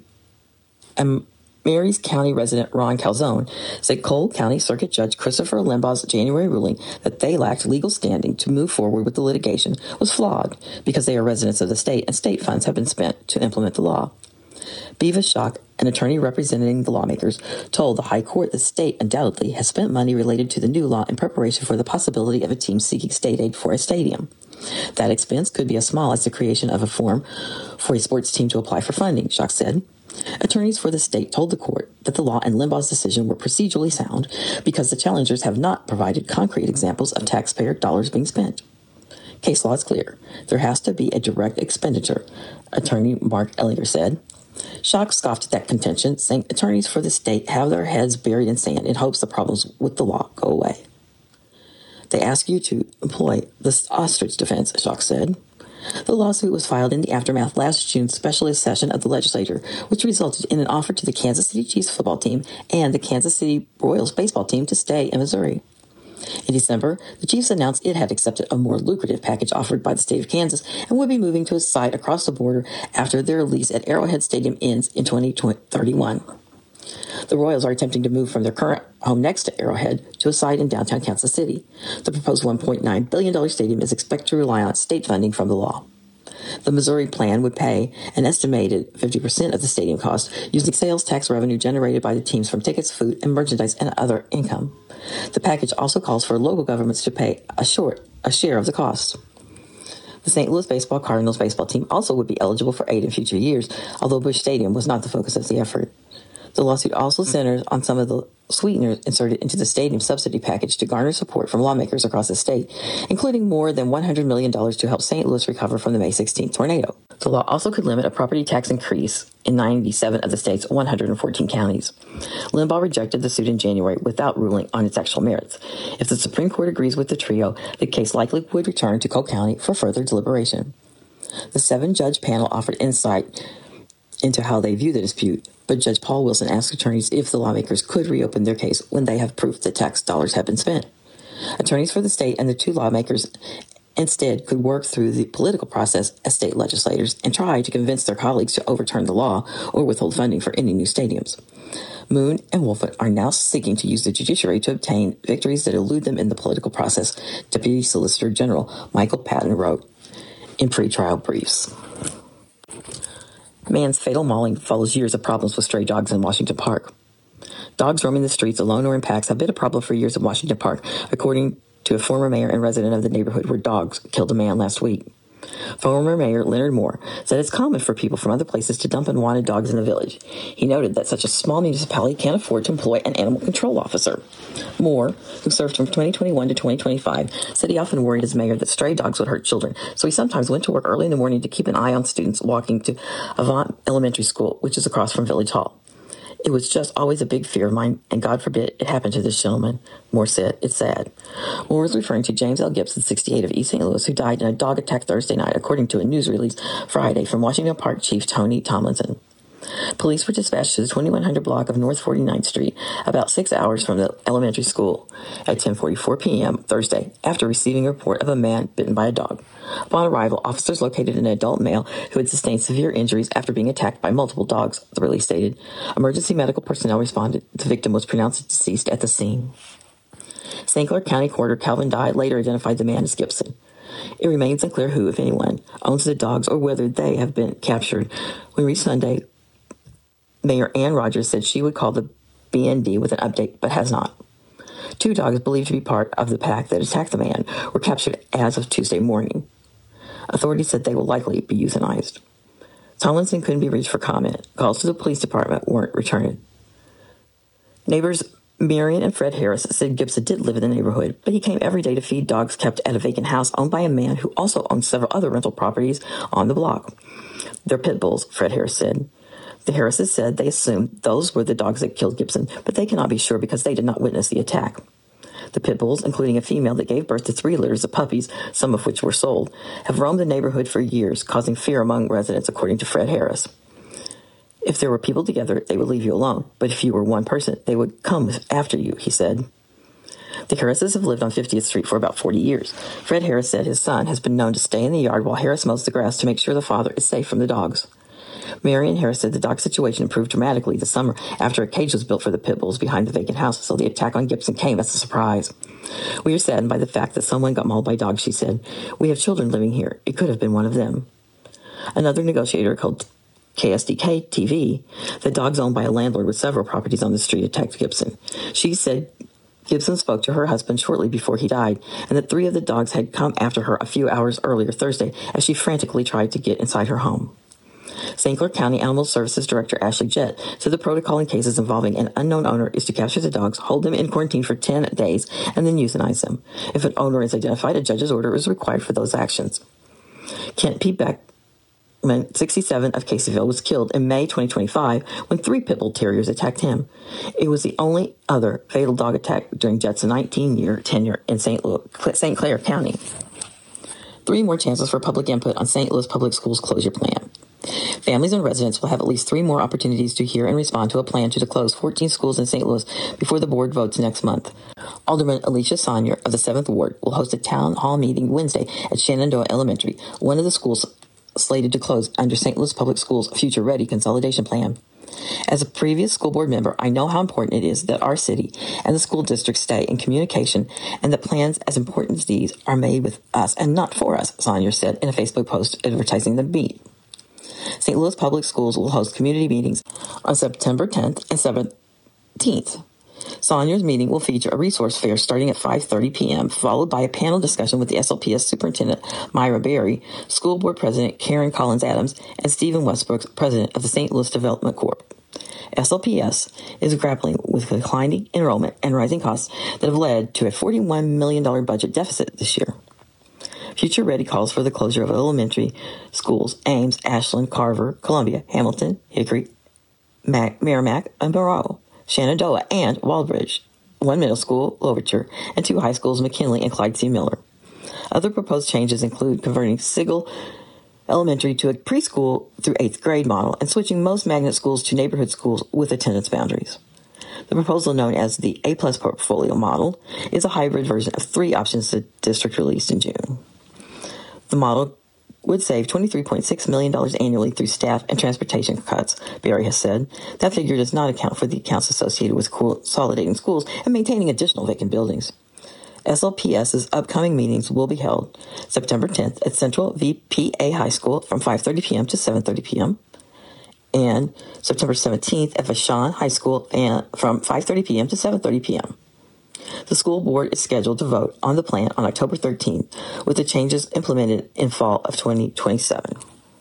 and Marys County resident Ron Calzone said Cole County Circuit Judge Christopher Limbaugh's January ruling that they lacked legal standing to move forward with the litigation was flawed because they are residents of the state and state funds have been spent to implement the law. Beavis Schock, an attorney representing the lawmakers, told the High Court the state undoubtedly has spent money related to the new law in preparation for the possibility of a team seeking state aid for a stadium. That expense could be as small as the creation of a form for a sports team to apply for funding, Schock said. Attorneys for the state told the court that the law and Limbaugh's decision were procedurally sound because the challengers have not provided concrete examples of taxpayer dollars being spent. Case law is clear. There has to be a direct expenditure, attorney Mark Ellinger said. Schock scoffed at that contention, saying attorneys for the state have their heads buried in sand in hopes the problems with the law go away. They ask you to employ the ostrich defense, Schock said. The lawsuit was filed in the aftermath last June's special session of the legislature, which resulted in an offer to the Kansas City Chiefs football team and the Kansas City Royals baseball team to stay in Missouri. In December, the Chiefs announced it had accepted a more lucrative package offered by the state of Kansas and would be moving to a site across the border after their lease at Arrowhead Stadium ends in 2031. The Royals are attempting to move from their current home next to Arrowhead to a site in downtown Kansas City. The proposed $1.9 billion stadium is expected to rely on state funding from the law. The Missouri plan would pay an estimated 50% of the stadium cost using sales tax revenue generated by the teams from tickets, food, and merchandise and other income. The package also calls for local governments to pay a share of the cost. The St. Louis Baseball Cardinals baseball team also would be eligible for aid in future years, although Busch Stadium was not the focus of the effort. The lawsuit also centers on some of the sweeteners inserted into the stadium subsidy package to garner support from lawmakers across the state, including more than $100 million to help St. Louis recover from the May 16th tornado. The law also could limit a property tax increase in 97 of the state's 114 counties. Limbaugh rejected the suit in January without ruling on its actual merits. If the Supreme Court agrees with the trio, the case likely would return to Cole County for further deliberation. The 7-judge panel offered insight into how they view the dispute, but Judge Paul Wilson asked attorneys if the lawmakers could reopen their case when they have proof that tax dollars have been spent. Attorneys for the state and the two lawmakers instead could work through the political process as state legislators and try to convince their colleagues to overturn the law or withhold funding for any new stadiums. Moon and Wolford are now seeking to use the judiciary to obtain victories that elude them in the political process, Deputy Solicitor General Michael Patton wrote in pretrial briefs. Man's fatal mauling follows years of problems with stray dogs in Washington Park. Dogs roaming the streets alone or in packs have been a problem for years in Washington Park, according to a former mayor and resident of the neighborhood where dogs killed a man last week. Former Mayor Leonard Moore said it's common for people from other places to dump unwanted dogs in the village. He noted that such a small municipality can't afford to employ an animal control officer. Moore, who served from 2021 to 2025, said he often worried as mayor that stray dogs would hurt children, so he sometimes went to work early in the morning to keep an eye on students walking to Avant Elementary School, which is across from Village Hall. It was just always a big fear of mine, and God forbid it happened to this gentleman, Moore said. It's sad. Moore was referring to James L. Gibson, 68, of East St. Louis, who died in a dog attack Thursday night, according to a news release Friday from Washington Park Chief Tony Tomlinson. Police were dispatched to the 2100 block of North 49th Street about 6 hours from the elementary school at 10:44 p.m. Thursday after receiving a report of a man bitten by a dog. Upon arrival, officers located an adult male who had sustained severe injuries after being attacked by multiple dogs, the release stated. Emergency medical personnel responded. The victim was pronounced deceased at the scene. St. Clair County Coroner Calvin Dye later identified the man as Gibson. It remains unclear who, if anyone, owns the dogs or whether they have been captured. When reached Sunday, Mayor Ann Rogers said she would call the BND with an update, but has not. 2 dogs believed to be part of the pack that attacked the man were captured as of Tuesday morning. Authorities said they will likely be euthanized. Tomlinson couldn't be reached for comment. Calls to the police department weren't returned. Neighbors Marion and Fred Harris said Gibson did live in the neighborhood, but he came every day to feed dogs kept at a vacant house owned by a man who also owned several other rental properties on the block. They're pit bulls, Fred Harris said. The Harrises said they assumed those were the dogs that killed Gibson, but they cannot be sure because they did not witness the attack. The pit bulls, including a female that gave birth to 3 litters of puppies, some of which were sold, have roamed the neighborhood for years, causing fear among residents, according to Fred Harris. If there were people together, they would leave you alone, but if you were one person, they would come after you, he said. The Harrises have lived on 50th Street for about 40 years. Fred Harris said his son has been known to stay in the yard while Harris mows the grass to make sure the father is safe from the dogs. Marion Harris said the dog situation improved dramatically this summer after a cage was built for the pit bulls behind the vacant house, so the attack on Gibson came as a surprise. We are saddened by the fact that someone got mauled by dogs, she said. We have children living here. It could have been one of them. Another negotiator called KSDK TV, the dogs owned by a landlord with several properties on the street, attacked Gibson. She said Gibson spoke to her husband shortly before he died, and that 3 of the dogs had come after her a few hours earlier Thursday as she frantically tried to get inside her home. St. Clair County Animal Services Director Ashley Jett said the protocol in cases involving an unknown owner is to capture the dogs, hold them in quarantine for 10 days, and then euthanize them. If an owner is identified, a judge's order is required for those actions. Kent P. Beckman, 67, of Caseyville, was killed in May 2025 when 3 pit bull terriers attacked him. It was the only other fatal dog attack during Jett's 19-year tenure in St. Clair County. 3 more chances for public input on St. Louis Public Schools closure plan. Families and residents will have at least 3 more opportunities to hear and respond to a plan to close 14 schools in St. Louis before the board votes next month. Alderman Alicia Sonnier of the 7th Ward will host a town hall meeting Wednesday at Shenandoah Elementary, one of the schools slated to close under St. Louis Public Schools' Future Ready consolidation plan. As a previous school board member, I know how important it is that our city and the school district stay in communication and that plans as important as these are made with us and not for us, Sonnier said in a Facebook post advertising the meet. St. Louis Public Schools will host community meetings on September 10th and 17th. Sonnier's meeting will feature a resource fair starting at 5:30 p.m., followed by a panel discussion with the SLPS Superintendent Myra Berry, School Board President Karen Collins-Adams, and Stephen Westbrook, President of the St. Louis Development Corp. SLPS is grappling with declining enrollment and rising costs that have led to a $41 million budget deficit this year. Future Ready calls for the closure of elementary schools Ames, Ashland, Carver, Columbia, Hamilton, Hickory, Merrimack, and Monroe, Shenandoah, and Waldbridge, one middle school, Louverture, and two high schools, McKinley and Clyde C. Miller. Other proposed changes include converting Sigel Elementary to a preschool through 8th grade model and switching most magnet schools to neighborhood schools with attendance boundaries. The proposal, known as the A-Plus portfolio model, is a hybrid version of three options the district released in June. The model would save $23.6 million annually through staff and transportation cuts, Berry has said. That figure does not account for the accounts associated with consolidating schools and maintaining additional vacant buildings. SLPS's upcoming meetings will be held September 10th at Central VPA High School from 5:30 p.m. to 7:30 p.m. and September 17th at Vashon High School from 5:30 p.m. to 7:30 p.m. The school board is scheduled to vote on the plan on October 13th, with the changes implemented in fall of 2027.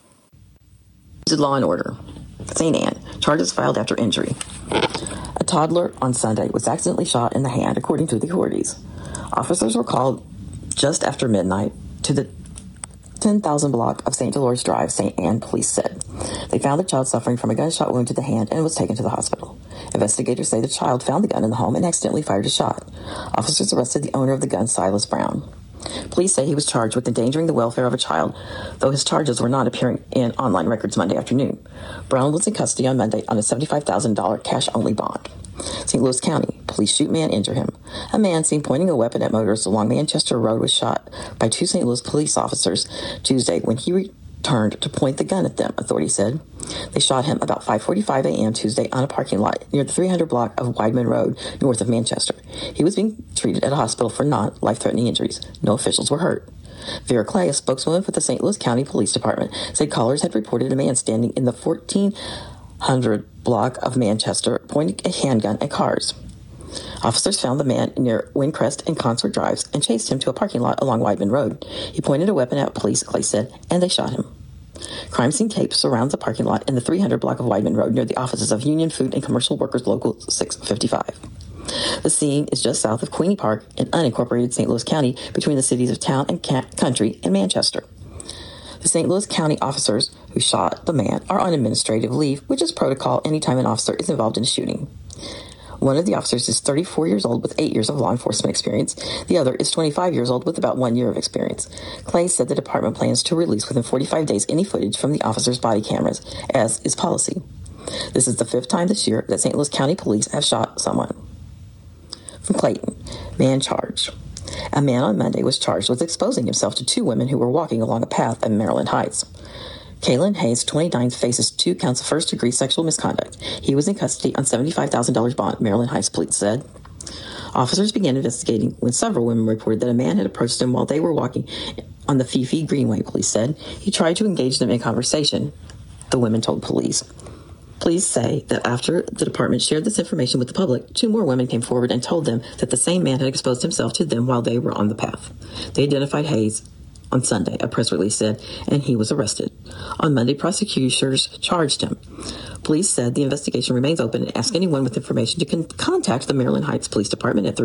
Law and Order. St. Anne. Charges filed after injury. A toddler on Sunday was accidentally shot in the hand, according to the authorities. Officers were called just after midnight to the 10,000 block of St. Dolores Drive, St. Anne, police said. They found the child suffering from a gunshot wound to the hand and was taken to the hospital. Investigators say the child found the gun in the home and accidentally fired a shot. Officers arrested the owner of the gun, Silas Brown. Police say he was charged with endangering the welfare of a child, though his charges were not appearing in online records Monday afternoon. Brown was in custody on Monday on a $75,000 cash-only bond. St. Louis County. Police shoot man, injure him. A man seen pointing a weapon at motorists along Manchester Road was shot by two St. Louis police officers Tuesday when he returned to point the gun at them, authorities said. They shot him about 5:45 a.m. Tuesday on a parking lot near the 300 block of Weidman Road, north of Manchester. He was being treated at a hospital for non-life-threatening injuries. No officials were hurt. Vera Clay, a spokeswoman for the St. Louis County Police Department, said callers had reported a man standing in the 1400 block of Manchester pointing a handgun at cars. Officers found the man near Windcrest and Consort Drives and chased him to a parking lot along Weidman Road. He pointed a weapon at police, Clay said, and they shot him. Crime scene tape surrounds the parking lot in the 300 block of Weidman Road near the offices of Union Food and Commercial Workers Local 655. The scene is just south of Queenie Park in unincorporated St. Louis County between the cities of Town and Country and Manchester. The St. Louis County officers who shot the man are on administrative leave, which is protocol anytime an officer is involved in a shooting. One of the officers is 34 years old with 8 years of law enforcement experience. The other is 25 years old with about 1 year of experience. Clay said the department plans to release within 45 days any footage from the officers' body cameras, as is policy. This is the 5th time this year that St. Louis County police have shot someone. From Clayton, man charged. A man on Monday was charged with exposing himself to two women who were walking along a path in Maryland Heights. Kalen Hayes, 29, faces 2 counts of first-degree sexual misconduct. He was in custody on $75,000 bond, Maryland Heights police said. Officers began investigating when several women reported that a man had approached them while they were walking on the Fifi Greenway, police said. He tried to engage them in conversation, the women told police. Police say that after the department shared this information with the public, 2 more women came forward and told them that the same man had exposed himself to them while they were on the path. They identified Hayes on Sunday, a press release said, and he was arrested. On Monday, prosecutors charged him. Police said the investigation remains open and ask anyone with information to contact the Maryland Heights Police Department at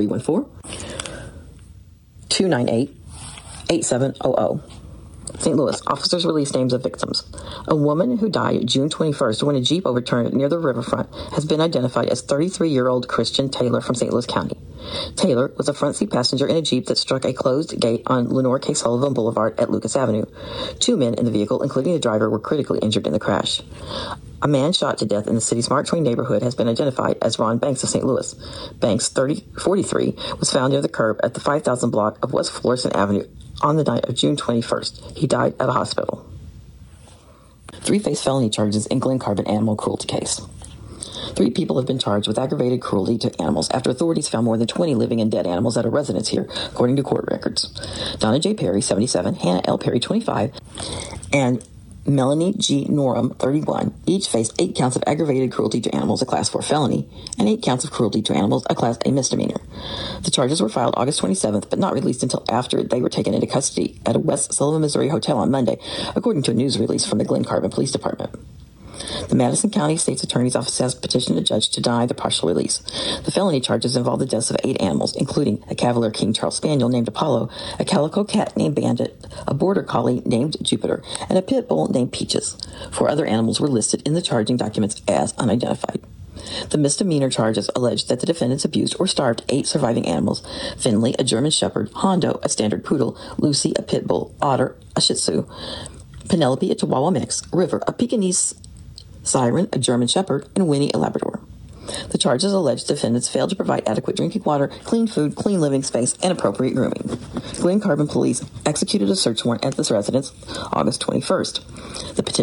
314-298-8700. St. Louis, officers release names of victims. A woman who died June 21st when a Jeep overturned near the riverfront has been identified as 33-year-old Christian Taylor from St. Louis County. Taylor was a front seat passenger in a Jeep that struck a closed gate on Lenore K. Sullivan Boulevard at Lucas Avenue. 2 men in the vehicle, including the driver, were critically injured in the crash. A man shot to death in the city's Mark Twain neighborhood has been identified as Ron Banks of St. Louis. Banks, 43, was found near the curb at the 5000 block of West Florissant Avenue on the night of June 21st. He died at a hospital. 3 face felony charges in Glen Carbon animal cruelty case. 3 people have been charged with aggravated cruelty to animals after authorities found more than 20 living and dead animals at a residence here, according to court records. Donna J. Perry, 77, Hannah L. Perry, 25, and Melanie G. Norum, 31, each faced 8 counts of aggravated cruelty to animals, a Class 4 felony, and 8 counts of cruelty to animals, a Class A misdemeanor. The charges were filed August 27th, but not released until after they were taken into custody at a West Sullivan, Missouri hotel on Monday, according to a news release from the Glen Carbon Police Department. The Madison County State's Attorney's Office has petitioned a judge to deny the partial release. The felony charges involve the deaths of 8 animals, including a Cavalier King Charles Spaniel named Apollo, a Calico Cat named Bandit, a Border Collie named Jupiter, and a Pit Bull named Peaches. 4 other animals were listed in the charging documents as unidentified. The misdemeanor charges allege that the defendants abused or starved 8 surviving animals: Finley, a German Shepherd; Hondo, a Standard Poodle; Lucy, a Pit Bull; Otter, a Shih Tzu; Penelope, a Chihuahua mix; River, a Pekingese; Siren, a German Shepherd; and Winnie, a Labrador. The charges allege defendants failed to provide adequate drinking water, clean food, clean living space, and appropriate grooming. Glen Carbon police executed a search warrant at this residence August 21st. The petition